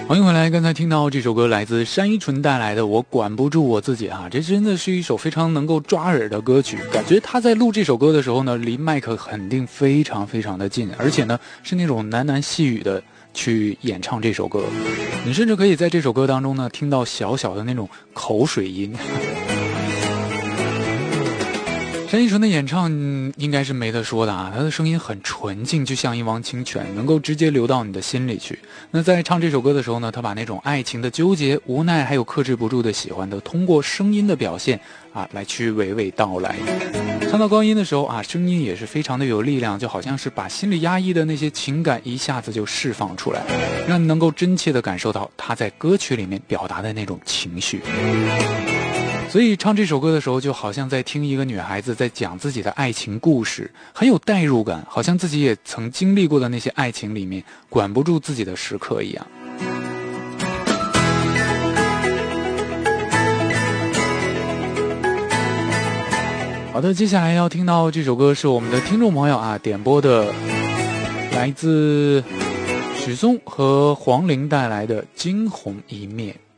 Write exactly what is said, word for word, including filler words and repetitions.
欢迎回来，刚才听到这首歌来自单依纯带来的《我管不住我自己》啊，这真的是一首非常能够抓耳的歌曲。感觉他在录这首歌的时候呢，离麦克肯定非常非常的近，而且呢是那种喃喃细语的去演唱这首歌。你甚至可以在这首歌当中呢听到小小的那种口水音。单依纯的演唱应该是没得说的啊，她的声音很纯净，就像一汪清泉，能够直接流到你的心里去。那在唱这首歌的时候呢，她把那种爱情的纠结、无奈还有克制不住的喜欢的，通过声音的表现啊来去娓娓道来。唱到高音的时候啊，声音也是非常的有力量，就好像是把心里压抑的那些情感一下子就释放出来，让你能够真切的感受到她在歌曲里面表达的那种情绪。所以唱这首歌的时候，就好像在听一个女孩子在讲自己的爱情故事，很有代入感，好像自己也曾经历过的那些爱情里面管不住自己的时刻一样。好的，接下来要听到这首歌是我们的听众朋友啊点播的，来自许嵩和黄龄带来的《惊鸿一面》。